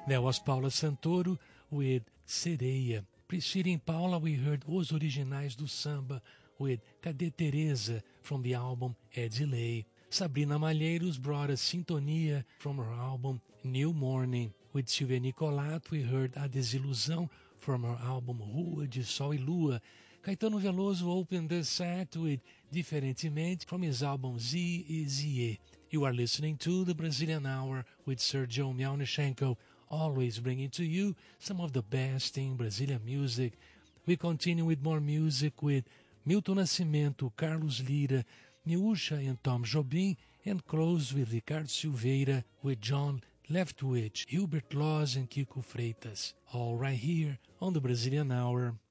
That was Paula Santoro with Sereia. Preceding Paula, we heard Os Originais do Samba with Cadê Teresa from the album É de Lei. Sabrina Malheiros brought us Sintonia from her album New Morning. With Silvia Nicolato, we heard A Desilusão from her album Rua de Sol e Lua. Caetano Veloso opened the set with Diferentemente from his album Z e Zie. You are listening to the Brazilian Hour with Sergio Mialnichenko, always bringing to you some of the best in Brazilian music. We continue with more music with Milton Nascimento, Carlos Lira, Miúcha and Tom Jobim, and close with Ricardo Silveira, with John Leftwich, Hilbert Laws and Kiko Freitas. All right here on the Brazilian Hour.